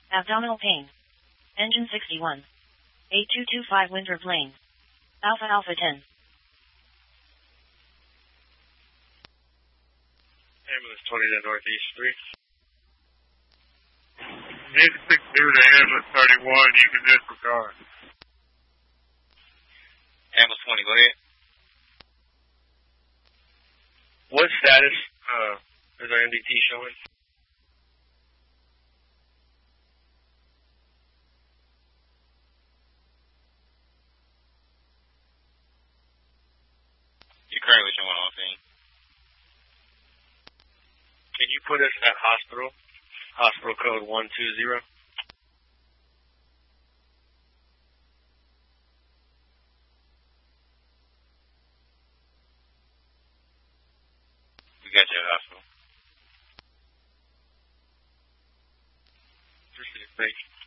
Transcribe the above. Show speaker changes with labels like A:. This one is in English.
A: Abdominal pain. Engine 61. 8225 Winthrop Lane. Alpha Alpha 10.
B: Ambulance 20 to Northeast Street. Need to speak to the ambulance 31. You can disregard.
C: Ambulance 20, go ahead.
B: What status is our MDT showing?
C: You're currently showing on scene.
B: Can you put us at hospital? Hospital code 120.
C: We got you at hospital.
B: Appreciate it. Thank you.